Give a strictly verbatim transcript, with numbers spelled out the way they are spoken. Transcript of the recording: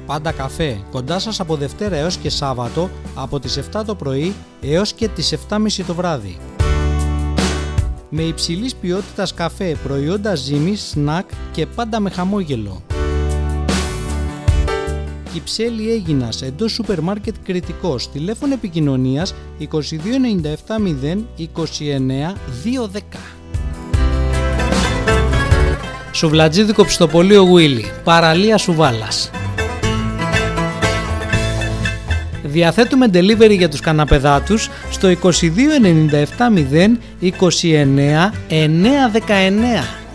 Πάντα καφέ, κοντά σας από Δευτέρα έως και Σάββατο, από τις επτά το πρωί έως και τις επτά και μισή το βράδυ. Με υψηλής ποιότητας καφέ, προϊόντα ζύμης, σνακ και πάντα με χαμόγελο. Κυψέλη Αίγινας, εντός σούπερ μάρκετ Κρητικός, τηλέφωνο επικοινωνίας είκοσι δύο ενενήντα επτά μηδέν είκοσι εννέα διακόσια δέκα. Σουβλατζίδικο Ψητοπολείο Γουίλι, παραλία Σουβάλας. Διαθέτουμε delivery για τους καναπεδάτους στο είκοσι δύο ενενήντα επτά μηδέν είκοσι εννέα εννιακόσια δεκαεννέα.